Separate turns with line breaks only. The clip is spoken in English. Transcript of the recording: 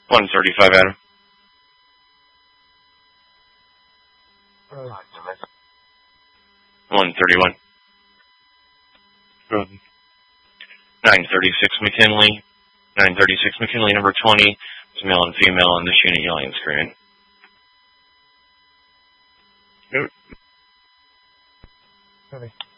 135, Adam. 131. 936 McKinley. 936 McKinley, number 20. It's male and female on this unit yelling screen.
Copy.